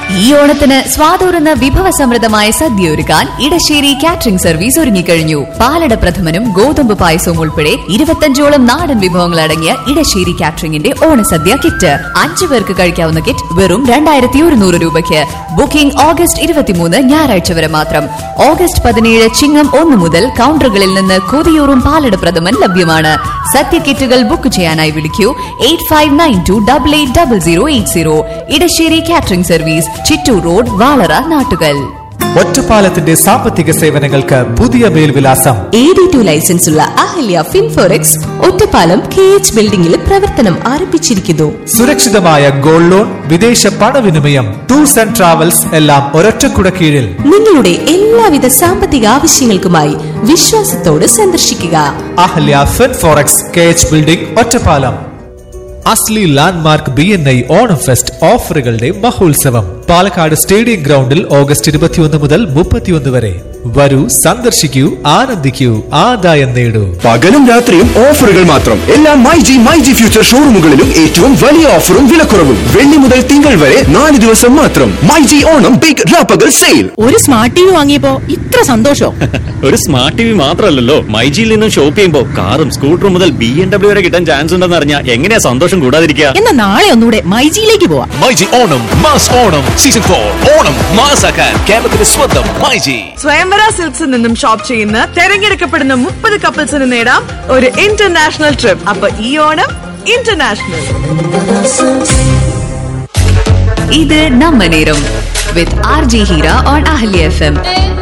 ഈ ഓണത്തിന് സ്വാതൂറുന്ന വിഭവസമൃദ്ധമായ സദ്യ ഒരുക്കാൻ ഇടശ്ശേരി കാറ്ററിംഗ് സർവീസ് ഒരുങ്ങിക്കഴിഞ്ഞു. പാലട പ്രഥമനും ഗോതമ്പ് പായസവും ഉൾപ്പെടെ 25ഓളം നാടൻ വിഭവങ്ങൾ അടങ്ങിയ ഇടശ്ശേരി കാറ്ററിംഗിന്റെ ഓണസദ്യ കിറ്റ്. 5 പേർക്ക് കഴിക്കാവുന്ന കിറ്റ് വെറും 2100 രൂപയ്ക്ക്. ബുക്കിംഗ് ഓഗസ്റ്റ് 23 ഞായറാഴ്ച വരെ മാത്രം. ഓഗസ്റ്റ് 17 ചിങ്ങം 1 മുതൽ കൗണ്ടറുകളിൽ നിന്ന് കൊതിയൂറും പാലട പ്രഥമൻ ലഭ്യമാണ്. സദ്യ കിറ്റുകൾ ബുക്ക് ചെയ്യാനായി വിളിക്കൂ 8592880080. Edasseri catering service, Chittur road, Valara, Nattukal. ഒറ്റപ്പാലത്തിന്റെ സാമ്പത്തിക സേവനങ്ങൾക്ക് പുതിയ മേൽവിലാസം. AD2 ലൈസൻസ് ഉള്ള അഹല്യ ഫിൻഫോറെക്സ് ഒറ്റപ്പാലം KH ബിൽഡിംഗിൽ പ്രവർത്തനം ആരംഭിച്ചിരിക്കുന്നു. സുരക്ഷിതമായ ഗോൾഡ് ലോൺ, വിദേശ പണവിനിമയം, ടൂർസ് ആൻഡ് ട്രാവൽസ് എല്ലാം ഒരൊറ്റക്കുട കീഴിൽ. നിങ്ങളുടെ എല്ലാവിധ സാമ്പത്തിക ആവശ്യങ്ങൾക്കുമായി വിശ്വാസത്തോട് സന്ദർശിക്കുക അഹല്യ ഫിൻഫോറെക്സ് KH ബിൽഡിംഗ്, ഒറ്റപ്പാലം. അസ്ലി ലാൻഡ്മാർക്ക് BNI ഓണം ഫെസ്റ്റ് ഓഫറുകളുടെ മഹോത്സവം പാലക്കാട് സ്റ്റേഡിയം ഗ്രൗണ്ടിൽ ഓഗസ്റ്റ് 21 മുതൽ 31 വരെ. വരൂ, സന്ദർശിക്കൂ, ആനന്ദിക്കൂ, ആദായം നേടൂ. പകലും രാത്രിയും ഓഫറുകൾ മാത്രം. എല്ലാ മൈജി ഫ്യൂച്ചർ ഷോറൂമുകളിലും ഏറ്റവും വലിയ ഓഫറും വിലക്കുറവും. വെള്ളി മുതൽ തിങ്കൾ വരെ 4 ദിവസം മാത്രം. മൈജി ഓണം ബിഗ് രാപ്പകൽ സെയിൽ. ഒരു സ്മാർട്ട് TV വാങ്ങിയപ്പോ ഇത്ര സന്തോഷം. ഒരു സ്മാർട്ട് TV മാത്രമല്ലല്ലോ, മൈജിയിൽ നിന്നും ഷോപ്പ് ചെയ്യുമ്പോൾ കാറും സ്കൂട്ടറും മുതൽ BMW വരെ കിട്ടാൻ ചാൻസ് ഉണ്ടെന്ന് അറിഞ്ഞാൽ എങ്ങനെയാ സന്തോഷം കൂടാതിരിക്കുക? എന്നാ നാളെ ഒന്നുകൂടെ മൈജിയിലേക്ക് പോവാം. മൈജി ഓണം മാസ് ഓണം സീസൺ 4 ഓണം മാസാക്കാൻ കേരളത്തിലെ സ്വന്തം മൈജി. സ്വയംവര സിൽക്സിൽ നിന്നും ഷോപ്പ് ചെയ്യുന്ന തെരഞ്ഞെടുക്കപ്പെടുന്ന 30 കപ്പിൾസിന് നേടാം ഒരു ഇന്റർനാഷണൽ ട്രിപ്പ്. അപ്പൊ ഈ ഓണം ഇന്റർനാഷണൽ. ഇത് നമ്മ നേരം with RJ Hira on Ahli FM.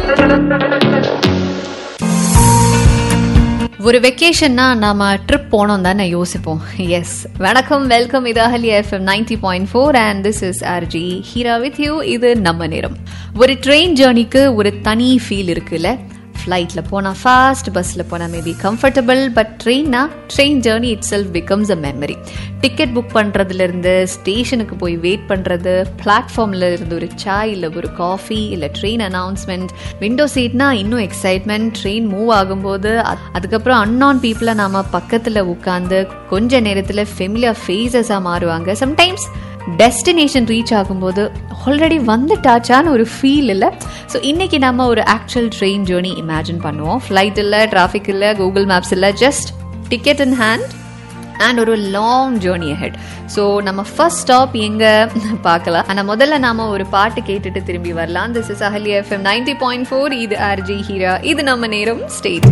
ஒரு வெக்கேஷன்னா நாம ட்ரிப் போனோம் தானே யோசிப்போம். எஸ், வணக்கம், வெல்கம். இது அஹலி FM 90.4 and this is RJ Hira with you. இது நம்ம நேரம். ஒரு ட்ரெயின் ஜேர்னிக்கு ஒரு தனி ஃபீல் இருக்குல்ல. ஃப்ளைட்ல போனா ஃபாஸ்ட், பஸ்ல போனா maybe comfortable, but train journey it self becomes a memory. Ticket book பண்றதுல இருந்து ஸ்டேஷனுக்கு போய் வெயிட் பண்றது, பிளாட்ஃபார்ம்ல இருந்து ஒரு சாய் இல்ல ஒரு காஃபி இல்ல ட்ரெயின் அனௌன்ஸ்மெண்ட், விண்டோ சீட்னா இன்னும் எக்ஸைட்மெண்ட், ட்ரெயின் மூவ் ஆகும்போது அதுக்கப்புறம் அன்னோன் பீப்புளை நாம பக்கத்துல உட்கார்ந்து கொஞ்ச நேரத்துல ஃபெமிலியர் ஃபேஸஸா மாறுவாங்க. சம்டைம்ஸ் டெஸ்டினேஷன் ரீச் ஆகும்போது ஆல்ரெடி வந்துட்டாச்சான்னு ஒரு ஃபீல் இல்லை. ஸோ இன்னைக்கு நம்ம ஒரு ஆக்சுவல் ட்ரெயின் ஜேர்னி இமேஜின் பண்ணுவோம். ஃப்ளைட் இல்லை, டிராஃபிக் இல்லை, கூகுள் மேப்ஸ் இல்லை, just ticket in hand and ஒரு லாங் ஜேர்னி அஹெட். ஸோ நம்ம ஃபர்ஸ்ட் ஸ்டாப் எங்கே பார்க்கலாம். ஆனால் முதல்ல நாம ஒரு பாட்டு கேட்டுட்டு திரும்பி வரலாம். This is அஹலி FM 90.4. இது RJ Hira. இது நம்ம நேரம். ஸ்டே